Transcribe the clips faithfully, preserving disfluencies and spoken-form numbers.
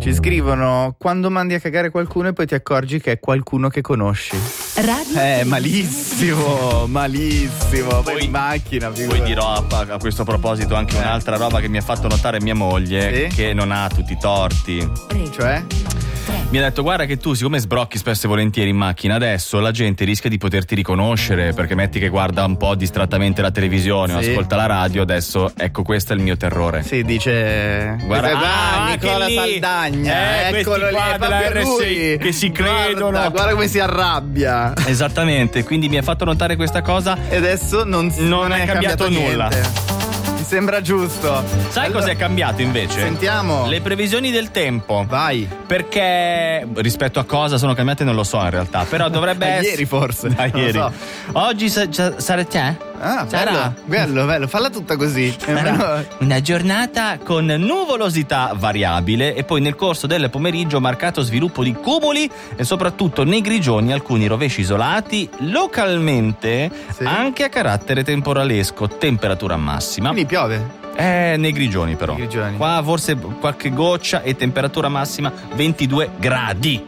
Ci scrivono: quando mandi a cagare qualcuno e poi ti accorgi che è qualcuno che conosci. Radio Eh, malissimo, malissimo. Poi in macchina, Poi figurati. dirò a, a questo proposito anche un'altra roba che mi ha fatto notare mia moglie, Sì? che non ha tutti i torti. Cioè? Mi ha detto: guarda che tu, siccome sbrocchi spesso e volentieri in macchina, adesso la gente rischia di poterti riconoscere, perché metti che guarda un po' distrattamente la televisione o Sì. ascolta la radio. Adesso ecco, questo è il mio terrore. Sì, dice. Guarda, dice, ah, ah, Nicola anche lì. Saldagna, Eh, questi eccolo lì, qua è della proprio R sei lui. che si credono. Guarda, guarda come si arrabbia. Esattamente, quindi mi ha fatto notare questa cosa. E adesso non, Non è cambiato nulla. niente. Mi sembra giusto. Sai Allora, cos'è cambiato invece? Sentiamo. Le previsioni del tempo. Vai. Perché rispetto a cosa sono cambiate non lo so in realtà, però dovrebbe Da essere ieri forse. da Non lo ieri. so. Oggi sa- sa- sarete Ah, Sarà. bello, bello, bello. Falla tutta così. Sarà una giornata con nuvolosità variabile e poi nel corso del pomeriggio marcato sviluppo di cumuli e soprattutto nei grigioni alcuni rovesci isolati localmente, Sì. anche a carattere temporalesco, temperatura massima. Quindi piove. Eh, nei grigioni però. Nei grigioni. Qua forse qualche goccia e temperatura massima ventidue gradi.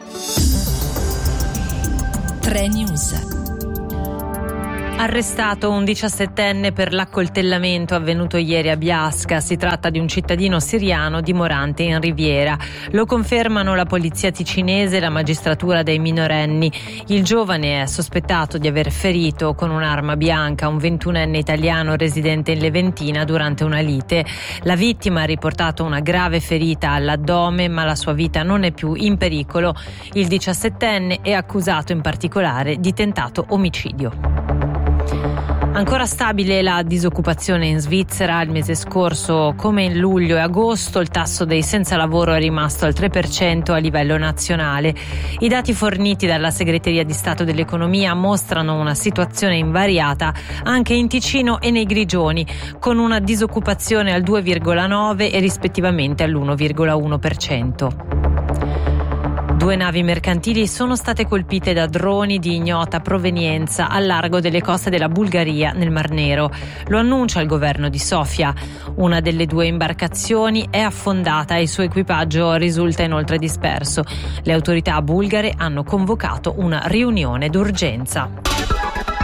tre News. Arrestato un diciassettenne per l'accoltellamento avvenuto ieri a Biasca. Si tratta di un cittadino siriano dimorante in Riviera. Lo confermano la polizia ticinese e la magistratura dei minorenni. Il giovane è sospettato di aver ferito con un'arma bianca un ventunenne italiano residente in Leventina durante una lite. La vittima ha riportato una grave ferita all'addome, ma la sua vita non è più il Il diciassettenne è accusato in particolare di tentato omicidio. Ancora stabile la disoccupazione in Svizzera. Il mese scorso, come in luglio e agosto, il tasso dei senza lavoro è rimasto al tre per cento a livello nazionale. I dati forniti dalla Segreteria di Stato dell'Economia mostrano una situazione invariata anche in Ticino e nei Grigioni, con una disoccupazione al due virgola nove e rispettivamente all'uno virgola uno per cento. Due navi mercantili sono state colpite da droni di ignota provenienza al largo delle coste della Bulgaria nel Mar Nero. Lo annuncia il governo di Sofia. Una delle due imbarcazioni è affondata e il suo equipaggio risulta inoltre disperso. Le autorità bulgare hanno convocato una riunione d'urgenza.